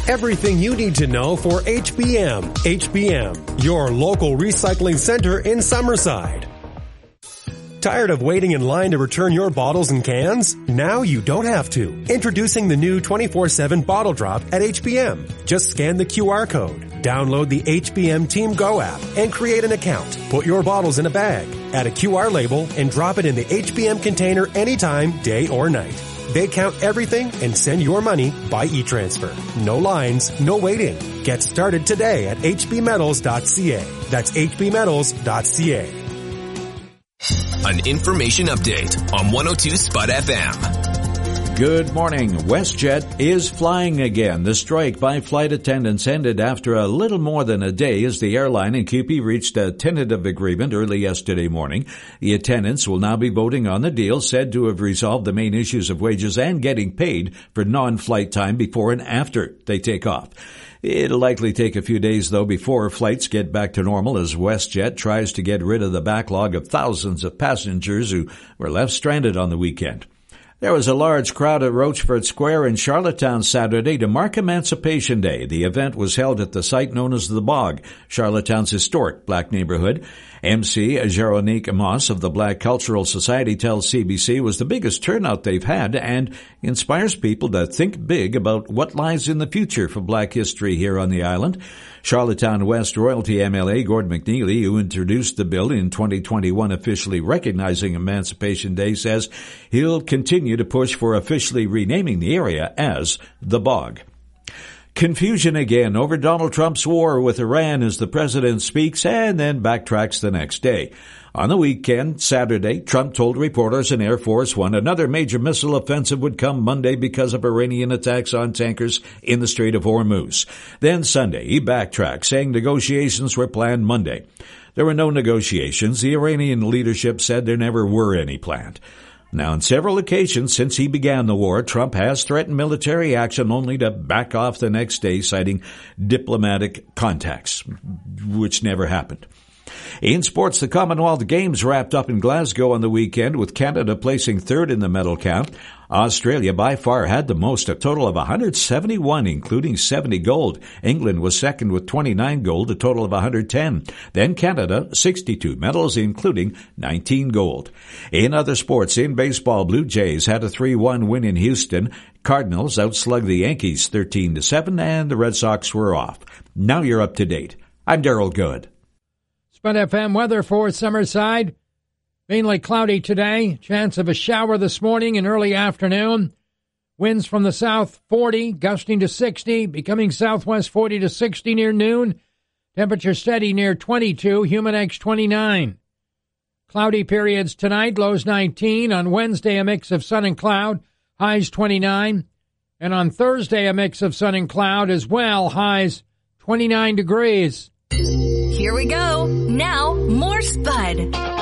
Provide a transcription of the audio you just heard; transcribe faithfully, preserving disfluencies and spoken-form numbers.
Everything you need to know for H B M. H B M, your local recycling center in Summerside. Tired of waiting in line to return your bottles and cans? Now you don't have to. Introducing the new twenty-four seven Bottle Drop at H B M. Just scan the Q R code, download the H B M Team Go app, and create an account. Put your bottles in a bag, add a Q R label, and drop it in the H B M container anytime, day or night. They count everything and send your money by e-transfer. No lines, no waiting. Get started today at h b metals dot c a. That's h b metals dot c a. An information update on one oh two Spud F M. Good morning. WestJet is flying again. The strike by flight attendants ended after a little more than a day as the airline and C U P E reached a tentative agreement early yesterday morning. The attendants will now be voting on the deal, said to have resolved the main issues of wages and getting paid for non-flight time before and after they take off. It'll likely take a few days, though, before flights get back to normal as WestJet tries to get rid of the backlog of thousands of passengers who were left stranded on the weekend. There was a large crowd at Rochford Square in Charlottetown Saturday to mark Emancipation Day. The event was held at the site known as The Bog, Charlottetown's historic black neighborhood. M C Jeronique Moss of the Black Cultural Society tells C B C was the biggest turnout they've had and inspires people to think big about what lies in the future for black history here on the island. Charlottetown West Royalty M L A Gord McNeely, who introduced the bill in twenty twenty-one officially recognizing Emancipation Day, says he'll continue to push for officially renaming the area as The Bog. Confusion again over Donald Trump's war with Iran as the president speaks and then backtracks the next day. On the weekend, Saturday, Trump told reporters in Air Force One another major missile offensive would come Monday because of Iranian attacks on tankers in the Strait of Hormuz. Then Sunday, he backtracked, saying negotiations were planned Monday. There were no negotiations. The Iranian leadership said there never were any planned. Now, on several occasions since he began the war, Trump has threatened military action only to back off the next day, citing diplomatic contacts, which never happened. In sports, the Commonwealth Games wrapped up in Glasgow on the weekend, with Canada placing third in the medal count. Australia by far had the most, a total of one hundred seventy-one, including seventy gold. England was second with twenty-nine gold, a total of one hundred ten. Then Canada, sixty-two medals, including nineteen gold. In other sports, in baseball, Blue Jays had a three one win in Houston. Cardinals outslugged the Yankees thirteen to seven, and the Red Sox were off. Now you're up to date. I'm Darrell Good. Spud F M weather for Summerside. Mainly cloudy today. Chance of a shower this morning and early afternoon. Winds from the south forty, gusting to sixty, becoming southwest forty to sixty near noon. Temperature steady near twenty-two, Humidex twenty-nine. Cloudy periods tonight, lows nineteen. On Wednesday, a mix of sun and cloud, highs twenty-nine. And on Thursday, a mix of sun and cloud as well, highs twenty-nine degrees. Here we go. Now, more Spud.